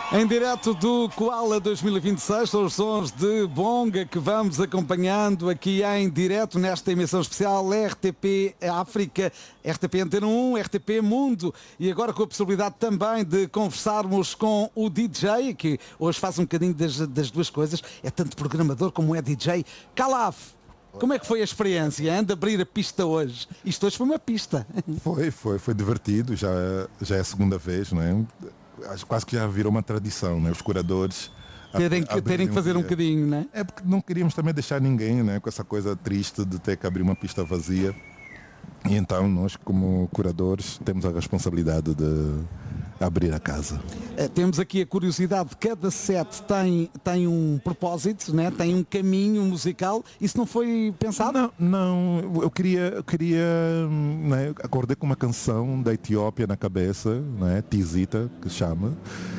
Em direto do Koala 2026, são os sons de Bonga que vamos acompanhando aqui em direto nesta emissão especial RTP África, RTP Antena 1, RTP Mundo e agora com a possibilidade também de conversarmos com o DJ, que hoje faz um bocadinho das duas coisas, é tanto programador como é DJ. Calaf, como é que foi a experiência de abrir a pista hoje? Isto hoje foi uma pista. Foi divertido, já é a segunda vez, não é? Acho quase que já virou uma tradição, né? Os curadores terem que fazer um bocadinho, né? É porque não queríamos também deixar ninguém, né, com essa coisa triste de ter que abrir uma pista vazia. E então nós, como curadores, temos a responsabilidade de abrir a casa. Temos aqui a curiosidade de cada set tem um propósito, né? Tem um caminho musical. Isso não foi pensado? Não, eu queria né, acordei com uma canção da Etiópia na cabeça, né, Tizita, que se chama,